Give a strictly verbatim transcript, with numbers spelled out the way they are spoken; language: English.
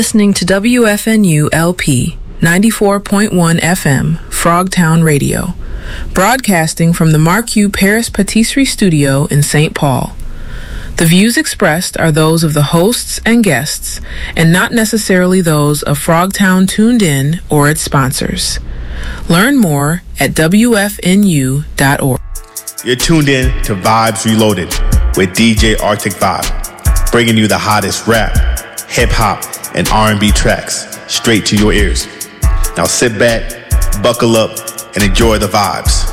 listening to W F N U L P ninety-four point one F M, Frogtown Radio, broadcasting from the Marquis Paris Patisserie Studio in Saint Paul. The views expressed are those of the hosts and guests, and not necessarily those of Frogtown Tuned In or its sponsors. Learn more at W F N U dot org. You're tuned in to Vibes Reloaded with D J Arctic Vibe, bringing you the hottest rap, hip-hop, and R and B tracks straight to your ears. Now sit back, buckle up, and enjoy the vibes.